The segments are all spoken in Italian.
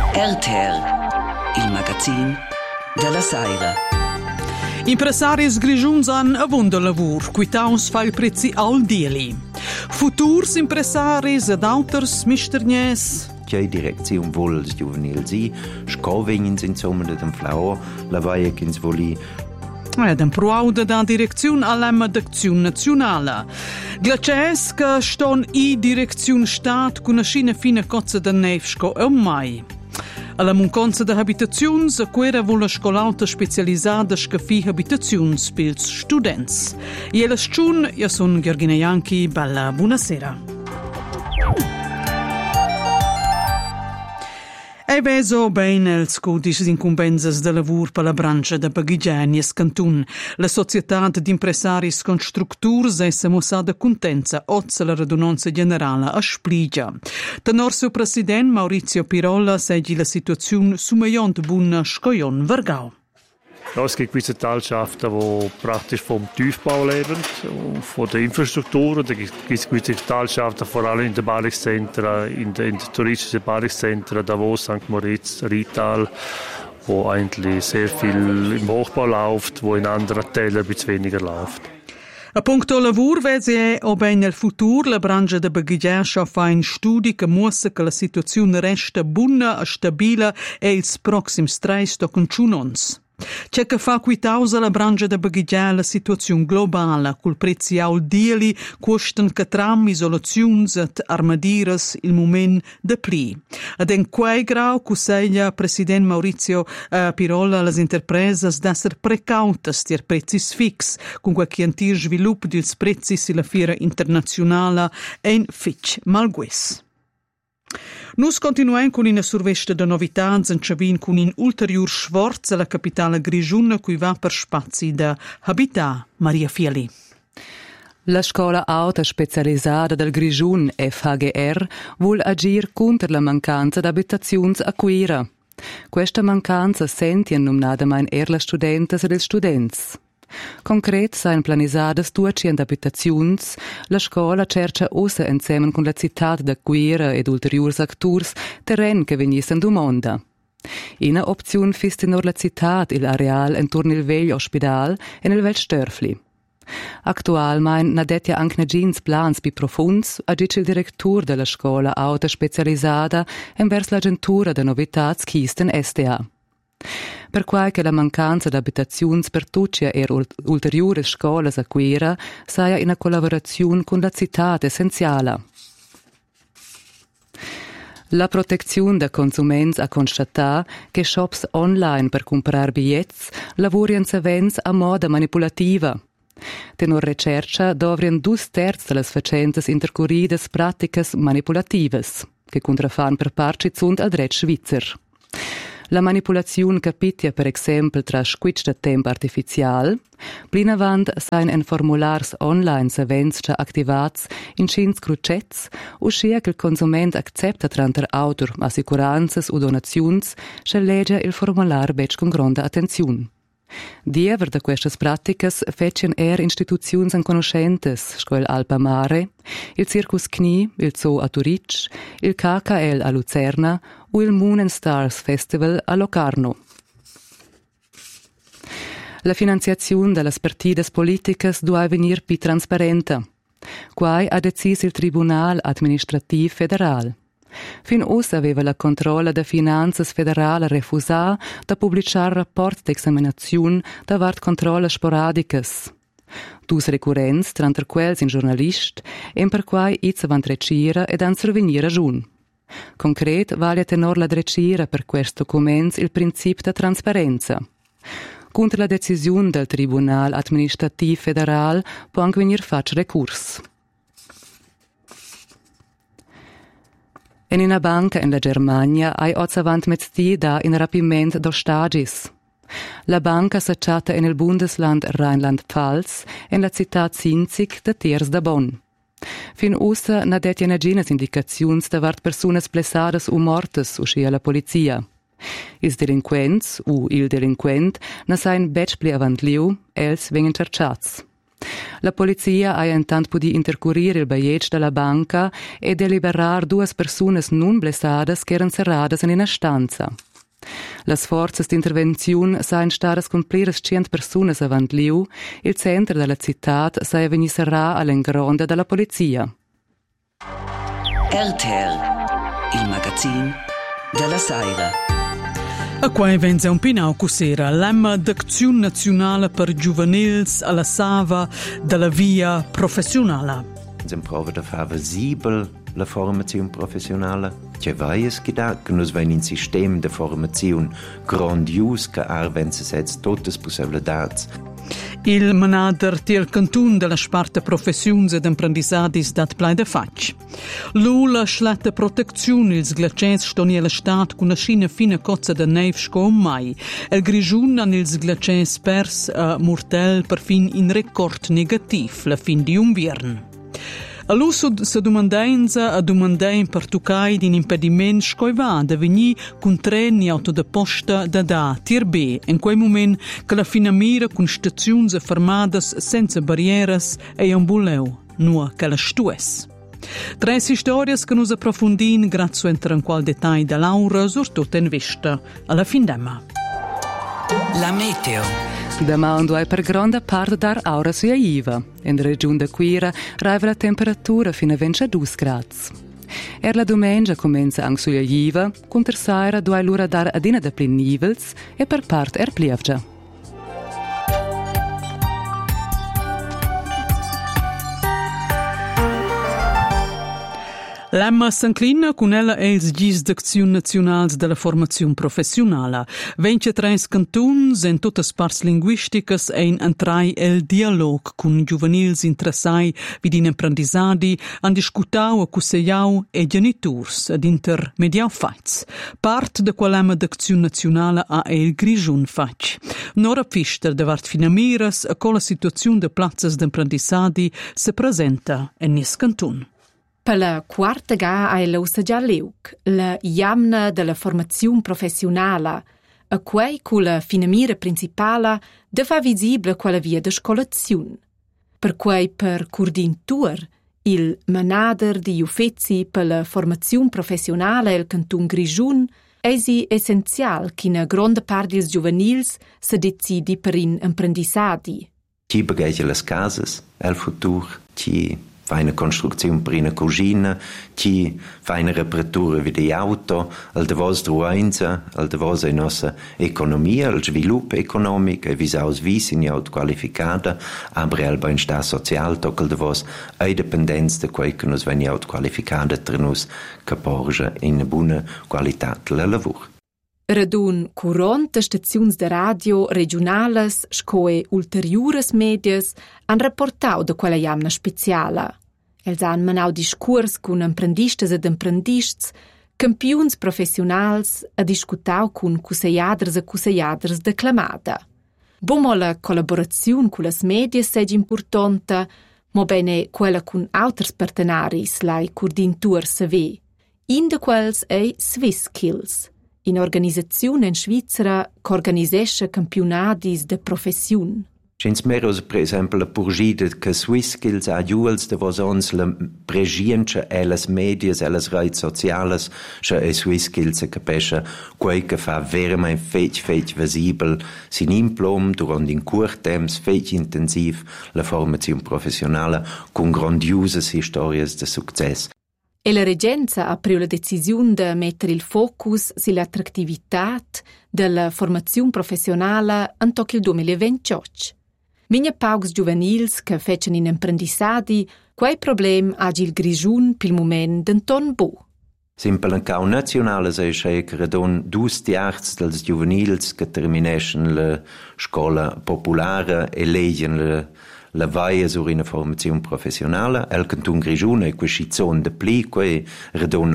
RTR, il magazine della Saira. Impresaris grigiuns han avon de lavur, quitaus fa il prezzi al dieli. Futurs impresaris ed auters misternies. Tjei direcziun vols juvenils i, scovegnins insomma den Flau, lavaiekins voli. Den prouda da direziun all'emma d'acziun nazionala. Glaces che ston i direziun stat con una scina fina cozza da nevsco e mai. Alla munconza de habitaziuns, quera vulla scolauta specializzata scafi habitaziuns pils students. E la sciun, io son Gheorghina Ianchi, bella buonasera. E veso bene els codici incumbenze de lavur per la branca de Baghigiani e Scantun. La società di impresaris constructurs è mossada contenza ozza la radunanza generale a Spligia. Tenor suo president Maurizio Pirolla seggi la situazione sumaiont buna scoion Vargau. Ja, es gibt gewisse Teilschaften, die praktisch vom Tiefbau leben, von der Infrastruktur. Und da gibt es gewisse Teilschaften, vor allem in den Ballungszentren, in den touristischen Ballungszentren, Davos, St. Moritz, Rital, wo eigentlich sehr viel im Hochbau läuft, wo in anderen Teilen ein bisschen weniger läuft. A punto lavur vese o ben nel futur la branca de Baghigiascia fa in studi che mostra che la situazione resta buona e stabile e ils proxims 3 con ciunons. C'è che fa quitausa la branca de Baghigià la situazione globale, col prezzi al dieli, costan che tram isolaziuns et armadiras il moment de pli. Ed en quei grau cuseglia president Maurizio Pirolla las interpresas d'esser precautas tier prezzis fix, con qualche antir svilup dils prezzis in la fiera internazionale en fitch malgues. Nus continuem con una survesta de novitats en Chavin con un ulterior sforzo alla capitale grigiuna cui va per spazi da habitar. Maria Fiali. La scuola auta specializzata del Grigiun FHGR vuol agir contro la mancanza d'abitazioni a Quira. Questa mancanza sentien numnadamein la studentes ed ils students. Concret sain planisadas 200 abitaziuns, la scola cerca ossa insieme con la città da Quira ed ulteriors actors terren che venissan domanda. Ina opziun fis tenor la città il areal intorno il vegl ospedal e nel vel störfli. Actualmein nadetia anche negins plans pi profunds agic il director della scola auta specializzata envers l'agentura de novitats chisten STA. Per quai che la mancanza d'abitaziuns per tuccia ulteriores scolas a Quira saia in collaborazione con la città essenziale. La protezione da consuments ha constatat che shops online per comprar biglietti lavorano savens a moda manipulativa. Tenor recerca dovrien 2/3 delle facendas intercorridas praticas manipulativas, che contrafan per parci zunt al dret svizzer. La manipulazione capitia per esempio tra squitch de tempo artificial, plinavant sain en formulars online savents già activats in cins crucets, uscia che il consument accepta tranter autor assicuranzas o donaziuns, se legge il formular bec con grande attenzione. Diever da queste praticas fecien instituziuns an conoscentes, scoil Alpa Mare, il Circus Knie, il Zoo a Turic, il KKL a Lucerna o il Moon and Stars Festival a Locarno. La finanziazione delle partidas politicas deve venir più trasparente. Quai ha deciso il Tribunal Administrativ Federal. Fin ora aveva la controlla da finanzas federale refusà da pubblicare rapport d'examinazione da vart controlla sporadicas. Dus recurrents, tranter quels in giornalist, en per quai izza van trecira ed an survenir a giun. Concret vale tenor la drecira per questo documents il principio da trasparenza. Contro la decisione del Tribunal Administrativ Federal può anche venir fatto recurs. In una banca in la Germania hai ozzavant mezz'dì da in rapiment do stagis. La banca s'acciata in il Bundesland Rheinland-Pfalz in la città Sinzig da Tiers da Bonn. Fin ussa na det jenaginas indicaziuns da vart personas blessadas o mortes uscia la polizia. Ils delinquents o il delinquent na sain bec pli avant liu, els vengen cerciats. La polizia ha intanto potuto intercorrere il biglietto della banca e deliberare 2 persone non blessadas che erano serrate in una stanza. Las forze di intervenzione sain stadas compliras 100 persone avant liu, il centro della città sai veni serrà all'engronda della polizia. RTL, il magazine della Saira. A quai venza un pinau cusera l'emma d'Azione Nazionale per Giovanils alla Sava della via professionale. Siamo prova da fare visibile la formazione professionale. C'è vaies gedacht che nos vein un sistema de formazione grandios che arvenza sets tutte possibilità. Il manader del cantun della sparte professiuns ed imprendisadis dat plai de fac. L'ula schlette protezione ils glaciers stoni alla stat con una scina fina cozza de neiv sco mai. El grigiun an ils glaciers pers a mortel per fin in record negativ la fin di unviern. All'uso se domandenza a domandein per tucai din impediment scoiva da veni con treni auto de posta da tir B in quei moment che la finamira con stazioni fermadas senza barrieras e un buleu, nua che la stues. 3 stories che nos approfondin grazie a entrar in qual dettagli da Laura, surtut in vista alla fin d'emma. La meteo. Demando è per grande parte dar aura sulla Iva. In regione de Quira raiva la temperatura fino a 22 gradi. La domenica comincia anche sulla Iva, con terzaira due l'ora dar adina de plin nivels e per parte plievgia. L'Emma s'inclina con ella e ils gis d'Azione Nazionals della formazione professionale. 23 cantons in tutte parts linguisticas e in entrai el dialog con giovanils interessai vid in imprendisadi han discutau, accusseiau e genitors ad intermediau fats. Part de quell'Emma d'Azione Nazionale ha il grigiun fac. Nora Pfister davart finamiras a quella situazione de plazzas d'imprendisadi se presenta in nis cantun. Per la quarta gara ha l'ossa già leuc, la jamna della formazione professionale, a quei con la finamira principale de fa visibile quella via de scolazione. Per quei per coordinator, il manader di uffizi per la formazione professionale il cantun Grigiun è essenziale che una grande parte dels giovanils se decidi per in imprendisadi. Chi bagaglia le case, il futuro, chi fa una costruzione per una cucina, chi fa una reparatura di auto, il devos druenza, il devos in nostra economia, il sviluppo economico, e visaus visi qualificata, aber il benestare sociale, tocca il devos a dipendenza di quel che nos viene qualificata tra nos che porge in una buona qualità del lavoro. Radun 40 stazioni de radio regionales scoe ulteriores medias han rapportau de quella jamna speciala. Els han manau discurs con imprendistes ed imprendists, campions professionals a discutau con cusseiaders e cusseiaders de clamada. Bomo la collaborazione con las medias seg importante, mo bene quella con auters partenaris lai coordinatur save. In de quels ei Swisskills, in organizzazione in Svizzera che organizesce campionadis de professiun. C'ins meros, per esempio, la purgida che Swisskills aiuels de vos ons la pregienza e las medias e las redes sociales che e Swisskills capisce quel che fa veramente fech visibile sin implom durant in curt temps fech intensiv la formazione professionale con grandiose stories de successo. E la Regenza ha preso la decisione di mettere il focus sull'attrattività della formazione professionale in tocca il 2028. Migna paucs giovanils che fecen in imprendisadi, quei problem agi il Grigiun pil moment d'enton bo. Simplencau nazionale sei che redon 2 tiards dels giovanils che termineschen la scola popolare e leggen la vaia sur una formazione professionale. El cantun Grigiun è quiscizon de pli, quei redon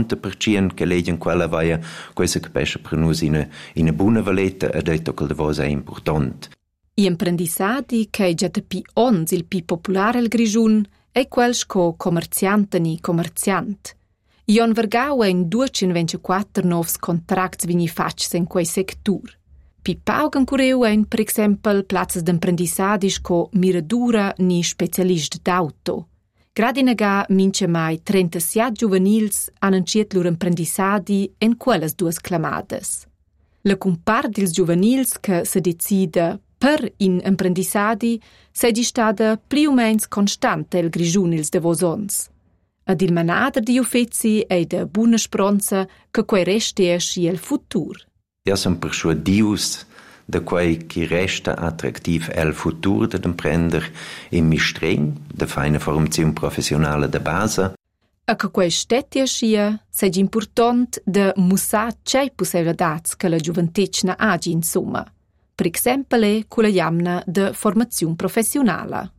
80% che leggen quella vaia, questa capisce per noi in buona valetta ed è tocca il devos è importante. I imprendisadi che già pi ons il pi popolare il Grigiun è quel sco commerciantani commerciant. Ion vergau in 224 novs contracts vini facs in quei sectur. Pipaugan cureu ein, per exempel, plazzas d'apprendissadis co miradura ni specialist d'auto. Gradinaga mince mai 37 giuvenils han anciet lur apprendissadi en quellas duas clamades. La compart dils giuvenils che se decida per in apprendissadi sei stada pli o mens constante il grigiunils de vosons. Ad il manader di uffezi e de buona spronza che quei resti esci il futur. Io sono persuadius da quei che resta attraktiv el futur de imprender in mistreng, de feine formazione professionale de base. A che quei stetti escia sei important de mussar c'è possibilità che la gioventecna agi insomma. Per esempio, con la jamna de formazione professionale.